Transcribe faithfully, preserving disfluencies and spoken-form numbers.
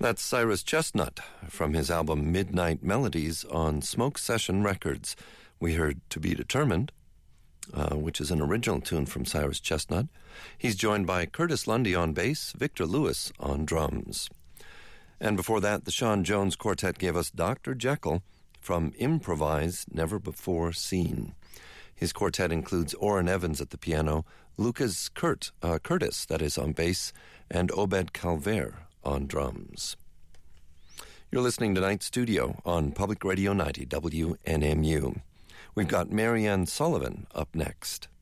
That's Cyrus Chestnut from his album Midnight Melodies on Smoke Session Records. We heard To Be Determined, uh, which is an original tune from Cyrus Chestnut. He's joined by Curtis Lundy on bass, Victor Lewis on drums. And before that, the Sean Jones Quartet gave us Doctor Jekyll from Improvise Never Before Seen. His quartet includes Orrin Evans at the piano, Lucas Kurt, uh, Curtis, that is, on bass, and Obed Calvert on drums. You're listening to Night Studio on Public Radio ninety W N M U. We've got Marianne Sullivan up next.